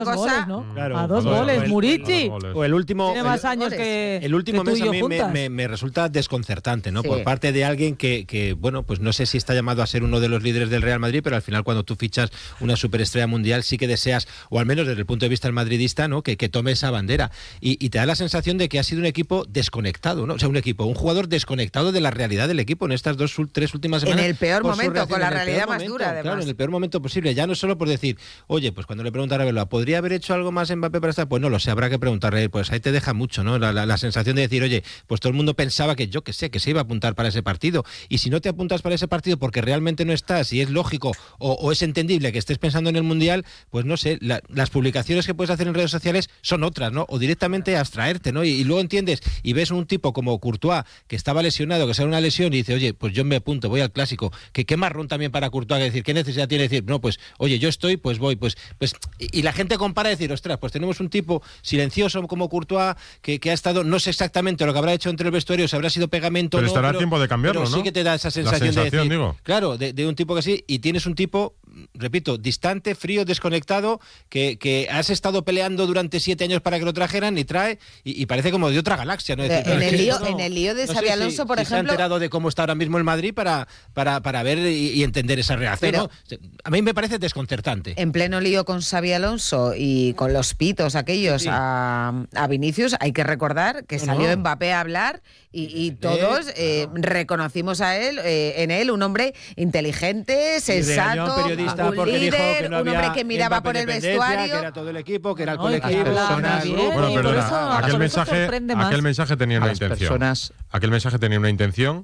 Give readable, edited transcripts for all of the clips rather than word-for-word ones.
goles, ¿no? Claro, a 2 goles, Murici. O el último. Tiene más años que el último que tú mes y yo a mí juntas. me resulta desconcertante, ¿no? Sí. Por parte de alguien que, bueno, pues no sé si está llamado a ser uno de los líderes del Real Madrid, pero al final cuando tú fichas una superestrella mundial sí que deseas, o al menos desde el punto de vista del madridista, ¿no? Que tome esa bandera. Y te da la sensación de que ha sido un equipo desconectado, ¿no? O sea, un jugador desconectado de la realidad del equipo en estas 3 últimas semanas. En el peor por su momento, con reacción, la en el realidad peor más momento, dura, además. Claro, en el peor momento posible. Ya no solo por decir, oye, pues cuando le preguntan a Arbeloa, ¿podría haber hecho algo más Mbappé para estar? Pues no lo sé, habrá que preguntarle. Pues ahí te deja mucho, ¿no? La sensación de decir, oye, pues todo el mundo pensaba que yo que sé, que se iba a apuntar para ese partido. Y si no te apuntas para ese partido porque realmente no estás y es lógico o es entendible que estés pensando en el Mundial, pues no sé, las publicaciones que puedes hacer en redes sociales son otras, ¿no? O directamente abstraerte, ¿no? Y luego entiendes y ves un tipo como Courtois que estaba lesionado, que sale una lesión y dice, oye, pues yo me apunto, voy al Clásico. Que qué marrón también para Courtois, que decir, ¿qué necesidad tiene de decir? No, pues, oye, yo estoy, pues voy, pues y la gente compara y decir, ostras, pues tenemos un tipo silencioso como Courtois que ha estado, no sé exactamente lo que habrá hecho entre el vestuario, si habrá sido pegamento pero o no, estará a tiempo de cambiarlo, pero ¿no? sí que te da esa La sensación de decir, digo. claro, de un tipo que sí, y tienes un tipo, repito, distante, frío, desconectado, que has estado peleando durante 7 años para que lo trajeran y trae, y parece como de otra galaxia, ¿no? Es decir, En pero el lío de no Xabi sé Alonso, por si se ha ejemplo... enterado de cómo está ahora mismo el Madrid para ver y entender esa reacción, Pero- ¿no? A mí me parece desconcertante. En pleno lío con Xabi Alonso y con los pitos aquellos Sí. a Vinicius, hay que recordar que No, salió no. Mbappé a hablar y todos reconocimos en él un hombre inteligente, regañó a sensato, un periodista un porque dijo líder, que no un había hombre que miraba Mbappé por el dependencia, vestuario. que era todo el equipo, que era el No, y las colectivo. personas bien, Bueno, y por perdona, eso- aquel por eso mensaje, sorprende más. aquel mensaje tenía A una las intención. personas- Aquel mensaje tenía una intención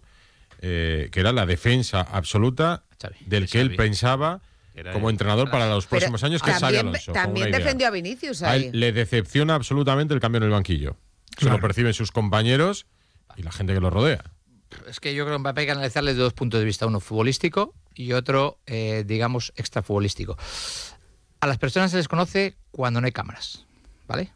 que era la defensa absoluta Xavi. del que él Xavi. pensaba Era como él. entrenador para los Pero próximos años, que es Xavi también, Alonso. con también una idea. defendió a Vinicius A ahí. él le decepciona absolutamente el cambio en el banquillo. Eso lo perciben sus compañeros y la gente que lo rodea. Es que yo creo que Mbappé hay que analizarle de 2 puntos de vista, uno futbolístico y otro, digamos, extrafutbolístico. A las personas se les conoce cuando no hay cámaras, ¿vale?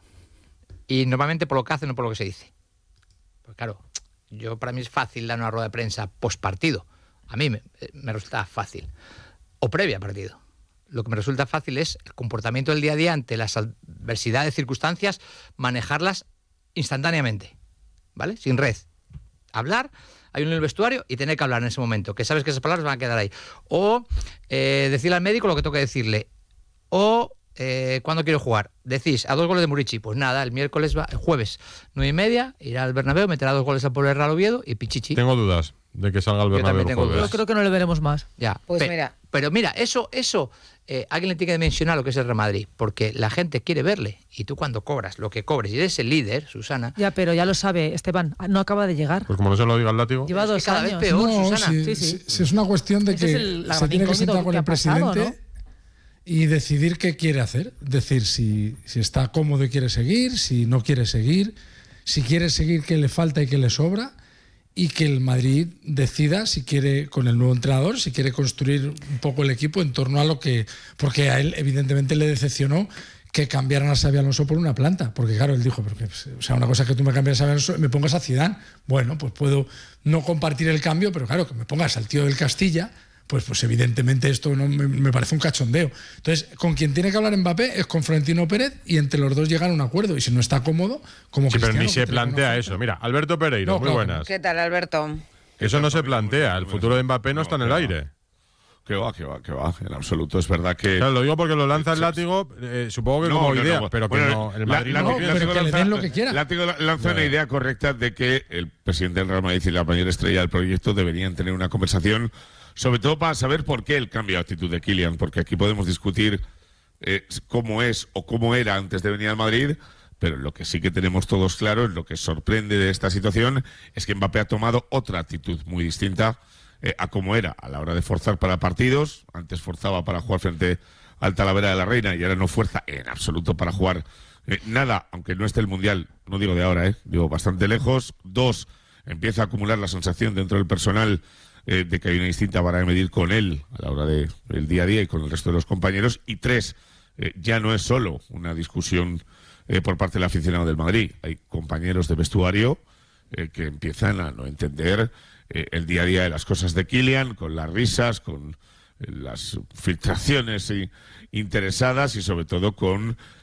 Y normalmente por lo que hacen, no por lo que se dice. Pues claro, para mí es fácil dar una rueda de prensa post partido. A mí me resulta fácil. O previa partido. Lo que me resulta fácil es el comportamiento del día a día ante las adversidades, circunstancias, manejarlas instantáneamente, ¿vale? Sin red. Hablar, hay uno en el vestuario y tener que hablar en ese momento, que sabes que esas palabras van a quedar ahí. O decirle al médico lo que tengo que decirle. O ¿cuándo quiero jugar? Decís, a 2 goles de Murici. Pues nada, el jueves, 9:30, irá al Bernabéu, meterá 2 goles al pobre Real Oviedo y pichichi. Tengo dudas de que salga el Bernabéu también el tengo jueves. Yo creo que no le veremos más. Ya. Pues mira. Pero mira, eso alguien le tiene que mencionar lo que es el Real Madrid, porque la gente quiere verle. Y tú cuando cobras lo que cobres y eres el líder, Susana, Ya, pero ya lo sabe, Esteban, no acaba de llegar. Pues como no se lo diga el látigo. Lleva es que 2 cada vez años. peor, No, Susana. Sí. si es una cuestión de Ese que es la se gran tiene que sentar incógnita con que el ha pasado, presidente y decidir qué quiere hacer. Es decir, si está cómodo y quiere seguir, si no quiere seguir, si quiere seguir qué le falta y qué le sobra, y que el Madrid decida si quiere, con el nuevo entrenador, si quiere construir un poco el equipo en torno a lo que... Porque a él evidentemente le decepcionó que cambiaran a Xabi Alonso por una planta, porque claro, él dijo, o sea, una cosa es que tú me cambias a Xabi Alonso y me pongas a Zidane, bueno, pues puedo no compartir el cambio, pero claro, que me pongas al tío del Castilla, pues evidentemente esto no me parece un cachondeo. Entonces, con quien tiene que hablar Mbappé es con Florentino Pérez y entre los dos llegan a un acuerdo, y si no está cómodo, como Sí, pero Cristiano, ni que se tiene una plantea oferta. eso. Mira, Alberto Pereiro, No, muy claro. buenas. ¿Qué tal, Alberto? Eso no se plantea. El futuro de Mbappé no está en el aire. Que va. En absoluto. Es verdad que... Claro, lo digo porque lo lanza el látigo, supongo que como idea, pero que bueno, no, el Madrid no, no pero piensa. que le den lo que quiera. Látigo lanza una idea correcta de que el presidente del Real Madrid y la mayor estrella del proyecto deberían tener una conversación, sobre todo para saber por qué el cambio de actitud de Kylian, porque aquí podemos discutir cómo es o cómo era antes de venir al Madrid, pero lo que sí que tenemos todos claro, lo que sorprende de esta situación, es que Mbappé ha tomado otra actitud muy distinta a cómo era a la hora de forzar para partidos. Antes forzaba para jugar frente al Talavera de la Reina y ahora no fuerza en absoluto para jugar nada, aunque no esté el Mundial, no digo de ahora, digo bastante lejos. 2, empieza a acumular la sensación dentro del personal de que hay una distinta vara de medir con él a la hora del día a día y con el resto de los compañeros. Y 3, ya no es solo una discusión por parte del aficionado del Madrid. Hay compañeros de vestuario que empiezan a no entender el día a día de las cosas de Kylian, con las risas, con las filtraciones interesadas y sobre todo con